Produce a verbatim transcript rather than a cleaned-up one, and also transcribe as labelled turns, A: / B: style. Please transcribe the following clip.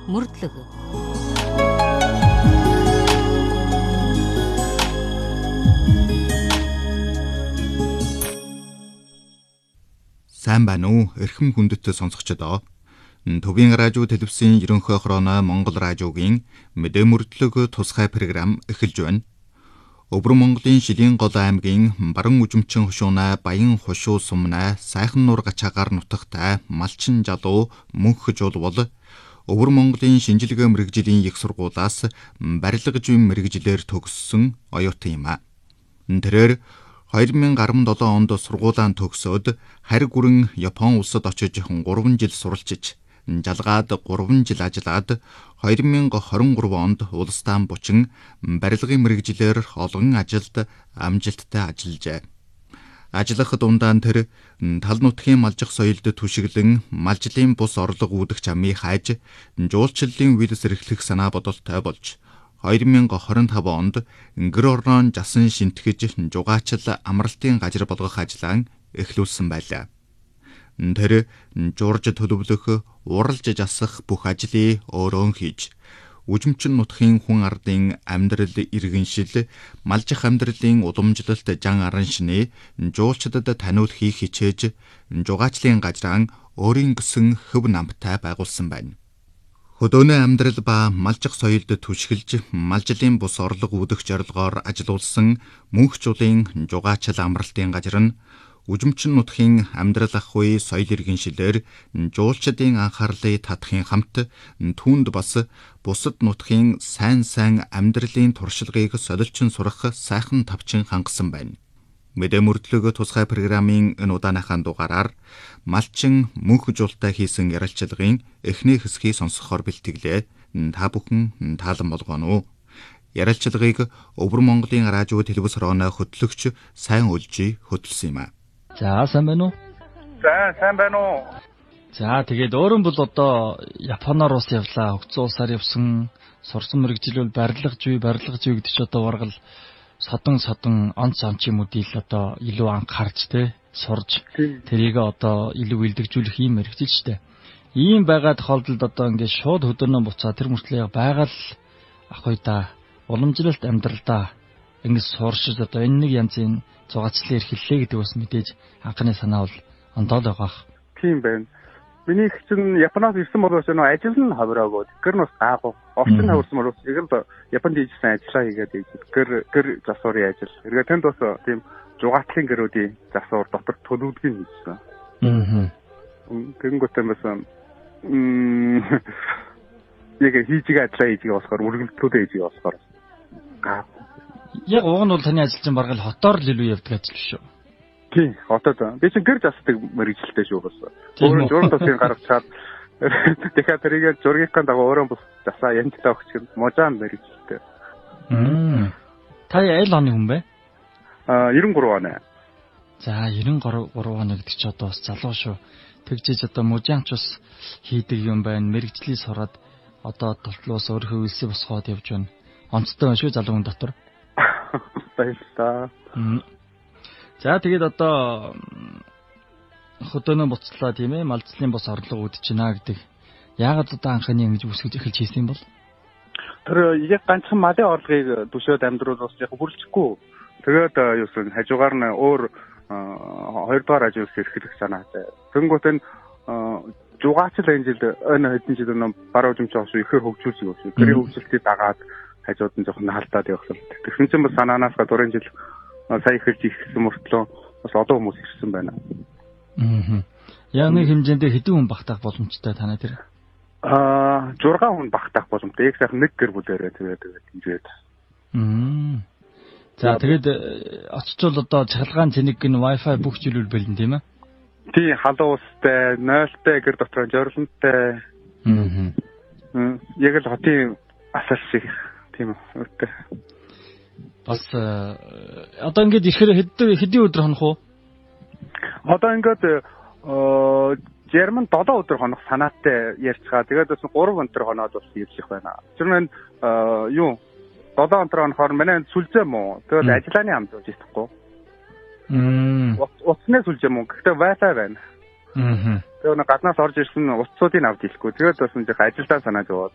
A: мөрдлөг.
B: Сайн байна уу? Эрхэм хүндэт сонсогчдоо. Төвийн радио телевизийн ерөнхий хорооно Монгол радиогийн мэдээ мөрдлөг тусгай програм эхэлж байна. Өвөр Монголын Шилийн гол аймгийн Баран Үжимчин хошуунай Баян хошуу сумнай Сайхан нуур гачаагаар нутагтай Малчин жалуу мөнх жуулвал Өвөр Монголын шинжилгээ мэрэгжлийн их сургуулиас барилга зүйн мэрэгжлэр төгссөн оюутан юм а. Тэрээр хоёр мянга арван долоо онд сургуулаан төгсөөд харь гүрэн Япон улсад очиж гурван жил суралцж, жалгаад гурван жил ажиллаад хоёр мянга хорин гурав онд улсдаан бучин барилгын мэрэгжлэр олон ажилд амжилттай ажиллажээ. Ажиллах дундаа тэр тал нутгийн малжих соёлд түшиглэн малжлын бус орлого үүдэх чамыг хайж жуулчлалын үед сэргэлэх санаа бодолтой болж хоёр мянга хорин тав онд гэр орноон жасан шинтгэж жугаачл амралтын газар болгох ажлаа эхлүүлсэн байлаа. Тэр журж төлөвлөх, уралж жасах бүх ажлыг өөрөө хийж, Үжимчин нутгийн хүн ардын амьдрал иргэншил, малжих амьдралын уламжлалт жан аран шинэ жуулчдад таниулахыг хичээж, жугаачлын газраа өөрийн гэсэн хөв намтай байгуулсан байна. Хөдөөний амьдрал ба малжих соёлд түшгэлж, малжлын бус орлого үүдэх зорилгоор ажилуулсан мөнх жуулын жугаачл амралтын газар нь Үжимчин нутгийн амьдрал ах үе соёл иргэншилээр жуулчдын анхаарлыг татахын хамт түүнд бас бусад нутгийн сайн сайн амьдралын туршлагыг солилчин сурах сайхан тавчин хангасан байна. Мэдээ мөрдлөг тусгай програмын энэ удааныхаа дугаараар Малчин мөнх жуултай хийсэн ярилцлагын эхний хэсгийг сонсохоор бэлтгэлээ. Та бүхэн таалан болгоно уу? Ярилцлагыг Өвөр Монголын радио телевиз хорооно хөтлөгч Сайн Үлжи хөтлсөн юм а.
C: За сайн байна уу?
D: За сайн байна уу?
C: За тэгээд өөрөн бол одоо Японоор ус явлаа, Хөгцөн улсаар явсан, сурсан мэрэгжил бол барилга зүй, барилга зүй гэдэг чинь одоо баргал содон содон онц онц юмуудыг л одоо илүү анхаарч те сурж тэрийг одоо илүү илэрхийлэх юм мэрэгжил ч те. Ийм байгаа тохиолдолд одоо ингээд шууд хөдөөнөө буцаа тэр мөртлөө байгаль ах уу да уламжлалт амьдралдаа ингээд сууршиж одоо энэ нэг янзын зугаачлалын эрхлэлээ гэдэг бас мэдээж анхны санаа бол ондоо л байгаа.
D: Тийм байна. Миний их чинь Японоос ирсэн боловч нөө ажил нь хавраагүй. Гэр нь бас гаагүй. Орчин хаврсан боловч яг л Японд хийжсэн ажиллаа хийгээд ийж гэр гэр засварын ажил. Эргээ тэнд бас тийм жугаатлын гэрүүдийн засвар дотор төлөвлөгөө хийжсэн.
C: Аа.
D: Тэгэнгүүтээ бас м яг хийжигээ ажиллаа хийжигээ болохоор үргэлжлүүлээ хийжигээ болохоор гаа.
C: Яг уг нь бол таны ажил чинь баргал хотоор л илүү явдаг ажил шүү.
D: Тийм, хотод. Би чинь гэр засдаг мэрэгчлээ шүү бас. Өөрөө журам тосын гаргаж чад. Тэгэхээр тэрийг зургийн дагуу өөрөө бас засаа янзтай өгч можаан мэрэгчлээ.
C: Мм. Та ял оны хүн бэ?
D: Аа, девяносто три оны.
C: За, девяносто три оны гэдэг чи одоо бас залуу шүү. Тэгжиж одоо можаанч бас хийдэг юм байна. Мэрэгчлийг сураад одоо толтлоос өөрөө үлсээ босгоод явж байна. Онцтой байна шүү залуу хүн дотор.
D: Баярлалаа.
C: За тэгээд одоо хөдөөнөө буцлаа тийм ээ малцлын бос орлого үүдэж байна гэдэг. Яагаад одоо анхны ингэж үсгэж эхэлж хийсэн юм бол?
D: Тэр яг ганцхан малын орлогыг төшөөд амьдруулах яг бүрэлдэхгүй. Тэгээд юусэн хажуугаар нь өөр хоёрдугаар ажил эрхлэх санаатай. Тэнгүүт энэ жугаачл энэ жил энэ хэдэн жил нөө баруун жимч ошоо ихээр хөгжүүлж өгсөн. Тэрийн хөгжилтийг дагаад хажууд нь жоохон хаалтаад явсан. Тэгсэн чинь бас санаанаас гадуурын жил сая ихэрж ихсэн мөртлөө бас одоо хүмүүс ирсэн байна.
C: Аа. Яг нэг хэмжээндээ хэдэн хүн багтаах боломжтой танай тэр?
D: Аа, зургаан хүн багтаах боломжтой. Яг сайхан нэг гэр бүлээрээ тэгээд тэгээд хэмжээд.
C: Аа. За тэгээд очичвол одоо цахилгаан цэник гэн Wi-Fi бүх зүйлүүл бэлэн тийм ээ?
D: Тий, халуун устай, нойлтой гэр дотор зорилонтой. Аа. Яг л хотын асар шиг тийм үү.
C: Бас одоо ингээд ихээр хэдэн хэдийн өдөр хонох уу?
D: Одоо ингээд Герман долоо өдөр хонох санаатай ярьцгаа. Тэгээд бас гурав өндөр хоноод бас ирлэх байна. Тэр нь юу долоо өндөр хонохоор манай сүлжээ муу. Тэгээд ажиллааны хамт явж идэхгүй.
C: Мм.
D: Утасны сүлжээ муу. Гэхдээ Wi-Fi байна.
C: Аа.
D: Тэгээд гаднаас орж ирсэн утсуудыг авч ирэхгүй. Тэгээд бас нэг ажилдаа санааж яваад